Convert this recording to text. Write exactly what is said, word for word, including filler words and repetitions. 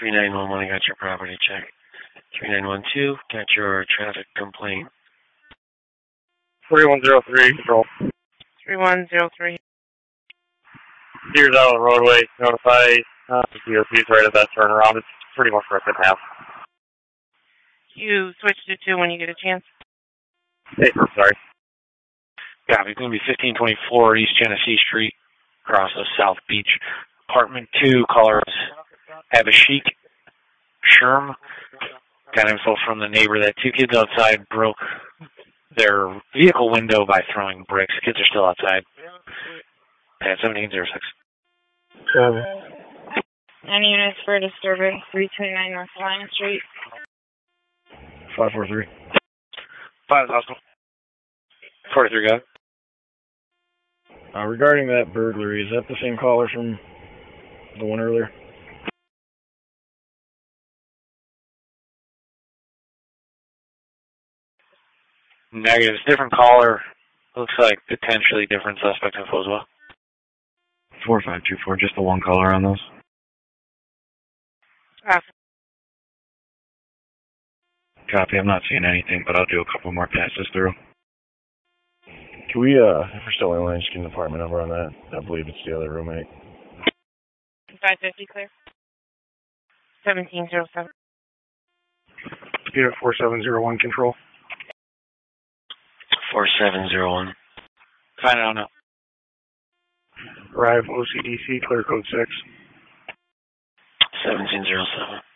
three nine one one, I got your property check. three nine one two, got your traffic complaint. three one zero three, control. three one zero three. Deer's out on the roadway, notify uh, the D O P's right at that turnaround. It's pretty much ripped in half. You switch to two when you get a chance. Hey, sorry. Yeah, it's going to be fifteen twenty-four East Genesee Street, across the South Beach. Apartment two, callers Abhishek Sherm. Got info from the neighbor that two kids outside broke their vehicle window by throwing bricks. Kids are still outside. At seventeen oh six. Seven. Any units for disturbance, three twenty-nine North Lion Street. five four three. Five hostile. forty-three, got it. Uh, regarding that burglary, is that the same caller from the one earlier? Negative. Different caller. Looks like potentially different suspect info as well. four five two four, just the one caller on those. Uh, Copy, I'm not seeing anything, but I'll do a couple more passes through. Can we, uh, if we're still in line, just get an apartment number on that? I believe it's the other roommate. five fifty clear. seventeen oh seven. Unit four seven zero one, control. four seven zero one. Find out now. Arrive O C D C, clear code six. seventeen oh seven.